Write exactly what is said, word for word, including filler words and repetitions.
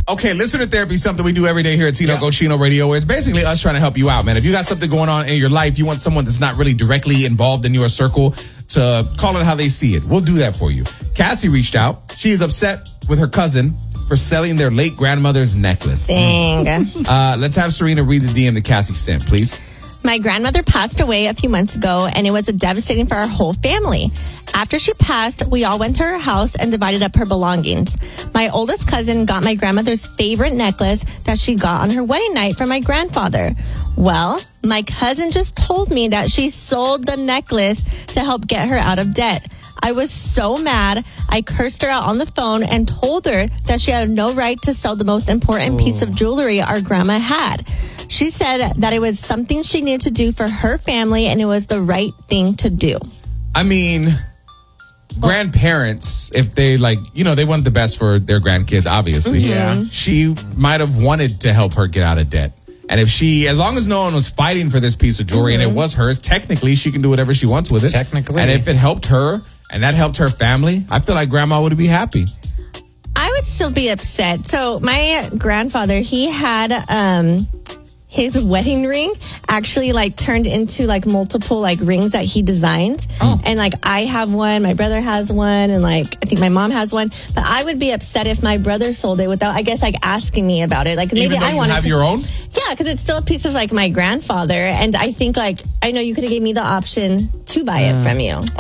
Okay, listener therapy is something we do every day here at Tino Yeah. Cochino Radio, where it's basically us trying to help you out, man. If you got something going on in your life, you want someone that's not really directly involved in your circle to call it how they see it. We'll do that for you. Cassie reached out. She is upset with her cousin for selling their late grandmother's necklace. Dang. Uh, let's have Serena read the D M that Cassie sent, please. My grandmother passed away a few months ago, and it was devastating for our whole family. After she passed, we all went to her house and divided up her belongings. My oldest cousin got my grandmother's favorite necklace that she got on her wedding night from my grandfather. Well, my cousin just told me that she sold the necklace to help get her out of debt. I was so mad. I cursed her out on the phone and told her that she had no right to sell the most important piece of jewelry our grandma had. She said that it was something she needed to do for her family and it was the right thing to do. I mean, grandparents, if they like, you know, they want the best for their grandkids, obviously. Yeah. She might have wanted to help her get out of debt. And if she, as long as no one was fighting for this piece of jewelry and it was hers, technically she can do whatever she wants with it. Technically. And if it helped her and that helped her family, I feel like grandma would be happy. I would still be upset. So my grandfather, he had um his wedding ring actually like turned into like multiple like rings that he designed. Oh. And like I have one, my brother has one, and like I think my mom has one. But I would be upset if my brother sold it without, I guess, like asking me about it. Like maybe Even though I you want have to your own? Yeah, because it's still a piece of like my grandfather, and I think like I know you could have gave me the option to buy it from you.